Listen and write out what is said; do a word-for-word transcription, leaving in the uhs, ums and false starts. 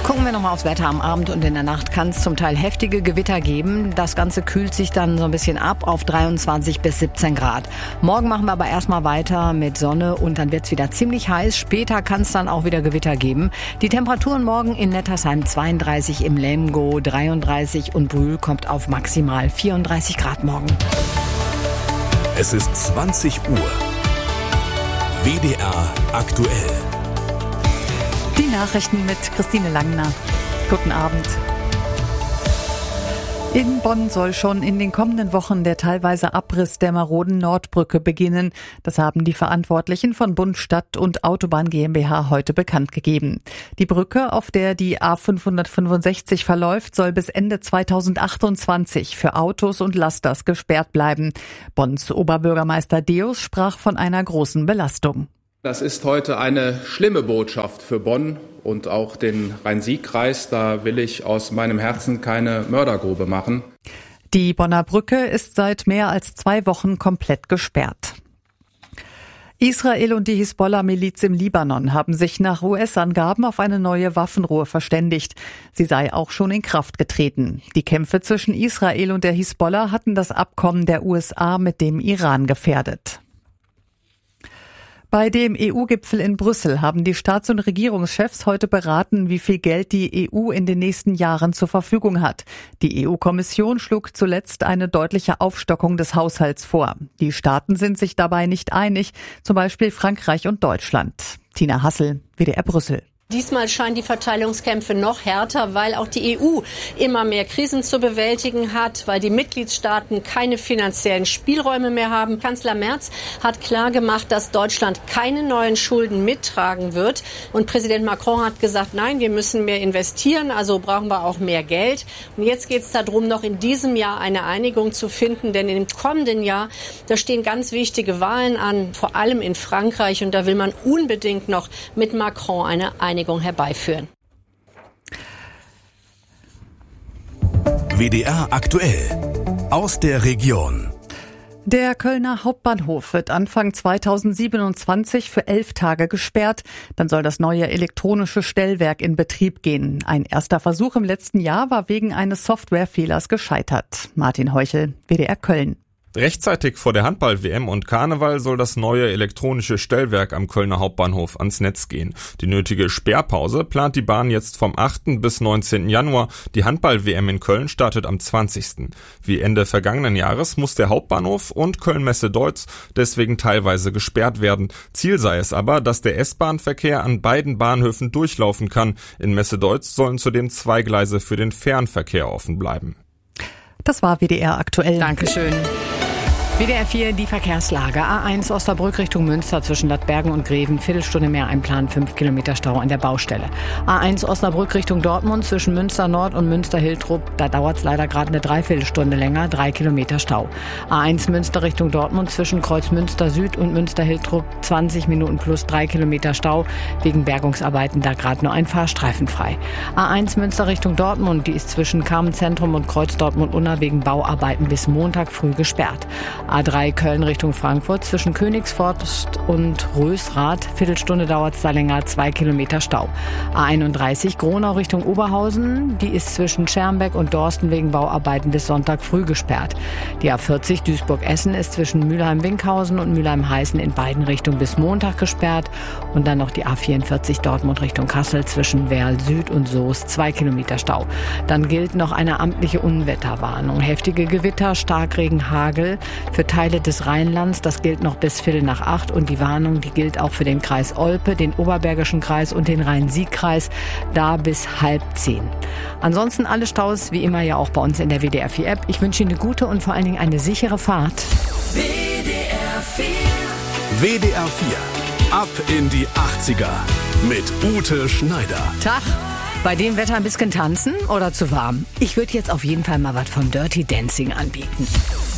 Gucken wir nochmal aufs Wetter. Am Abend und in der Nacht kann es zum Teil heftige Gewitter geben. Das Ganze kühlt sich dann so ein bisschen ab auf dreiundzwanzig bis siebzehn Grad. Morgen machen wir aber erstmal weiter mit Sonne und dann wird es wieder ziemlich heiß. Später kann es dann auch wieder Gewitter geben. Die Temperaturen morgen in Nettersheim zweiunddreißig, im Lemgo dreiunddreißig und Brühl kommt auf maximal vierunddreißig Grad morgen. Es ist zwanzig Uhr. W D R aktuell. Die Nachrichten mit Christine Langner. Guten Abend. In Bonn soll schon in den kommenden Wochen der teilweise Abriss der maroden Nordbrücke beginnen. Das haben die Verantwortlichen von Bund, Stadt und Autobahn GmbH heute bekannt gegeben. Die Brücke, auf der die A fünfhundertfünfundsechzig verläuft, soll bis Ende zweitausendachtundzwanzig für Autos und Lasters gesperrt bleiben. Bonns Oberbürgermeister Deus sprach von einer großen Belastung. Das ist heute eine schlimme Botschaft für Bonn und auch den Rhein-Sieg-Kreis. Da will ich aus meinem Herzen keine Mördergrube machen. Die Bonner Brücke ist seit mehr als zwei Wochen komplett gesperrt. Israel und die Hisbollah-Miliz im Libanon haben sich nach U S-Angaben auf eine neue Waffenruhe verständigt. Sie sei auch schon in Kraft getreten. Die Kämpfe zwischen Israel und der Hisbollah hatten das Abkommen der U S A mit dem Iran gefährdet. Bei dem E U-Gipfel in Brüssel haben die Staats- und Regierungschefs heute beraten, wie viel Geld die E U in den nächsten Jahren zur Verfügung hat. Die E U-Kommission schlug zuletzt eine deutliche Aufstockung des Haushalts vor. Die Staaten sind sich dabei nicht einig, zum Beispiel Frankreich und Deutschland. Tina Hassel, W D R Brüssel. Diesmal scheinen die Verteilungskämpfe noch härter, weil auch die E U immer mehr Krisen zu bewältigen hat, weil die Mitgliedstaaten keine finanziellen Spielräume mehr haben. Kanzler Merz hat klargemacht, dass Deutschland keine neuen Schulden mittragen wird. Und Präsident Macron hat gesagt, nein, wir müssen mehr investieren, also brauchen wir auch mehr Geld. Und jetzt geht es darum, noch in diesem Jahr eine Einigung zu finden, denn im kommenden Jahr, da stehen ganz wichtige Wahlen an, vor allem in Frankreich. Und da will man unbedingt noch mit Macron eine Einigung herbeiführen. W D R aktuell. Aus der Region. Der Kölner Hauptbahnhof wird Anfang zweitausendsiebenundzwanzig für elf Tage gesperrt. Dann soll das neue elektronische Stellwerk in Betrieb gehen. Ein erster Versuch im letzten Jahr war wegen eines Softwarefehlers gescheitert. Martin Heuchel, W D R Köln. Rechtzeitig vor der Handball-W M und Karneval soll das neue elektronische Stellwerk am Kölner Hauptbahnhof ans Netz gehen. Die nötige Sperrpause plant die Bahn jetzt vom achten bis neunzehnten Januar. Die Handball-W M in Köln startet am zwanzigsten Wie Ende vergangenen Jahres muss der Hauptbahnhof und Köln-Messe-Deutz deswegen teilweise gesperrt werden. Ziel sei es aber, dass der S-Bahn-Verkehr an beiden Bahnhöfen durchlaufen kann. In Messe-Deutz sollen zudem zwei Gleise für den Fernverkehr offen bleiben. Das war W D R aktuell. Dankeschön. W D R vier, die Verkehrslage. A eins Osnabrück Richtung Münster zwischen Lattbergen und Greven. Viertelstunde mehr einplanen, fünf Kilometer Stau an der Baustelle. A eins Osnabrück Richtung Dortmund zwischen Münster Nord und Münster Hiltrup. Da dauert es leider gerade eine Dreiviertelstunde länger, drei Kilometer Stau. A eins Münster Richtung Dortmund zwischen Kreuz Münster Süd und Münster Hiltrup. zwanzig Minuten plus drei Kilometer Stau. Wegen Bergungsarbeiten da gerade nur ein Fahrstreifen frei. A eins Münster Richtung Dortmund, die ist zwischen Carmenzentrum und Kreuz Dortmund-Unna wegen Bauarbeiten bis Montag früh gesperrt. A drei Köln Richtung Frankfurt zwischen Königsforst und Rösrath. Viertelstunde dauert es da länger, zwei Kilometer Stau. A einunddreißig Gronau Richtung Oberhausen. Die ist zwischen Schermbeck und Dorsten wegen Bauarbeiten bis Sonntag früh gesperrt. Die A vierzig Duisburg-Essen ist zwischen Mülheim-Winkhausen und Mülheim-Heißen in beiden Richtungen bis Montag gesperrt. Und dann noch die A vierundvierzig Dortmund Richtung Kassel zwischen Werl Süd und Soest, zwei Kilometer Stau. Dann gilt noch eine amtliche Unwetterwarnung. Heftige Gewitter, Starkregen, Hagel für Teile des Rheinlands. Das gilt noch bis Viertel nach acht. Und die Warnung, die gilt auch für den Kreis Olpe, den Oberbergischen Kreis und den Rhein-Sieg-Kreis. Da bis halb zehn. Ansonsten alle Staus, wie immer ja auch bei uns in der W D R vier App. Ich wünsche Ihnen eine gute und vor allen Dingen eine sichere Fahrt. W D R vier. W D R vier. Ab in die achtziger mit Ute Schneider. Tag. Bei dem Wetter ein bisschen tanzen oder zu warm? Ich würde jetzt auf jeden Fall mal was von Dirty Dancing anbieten.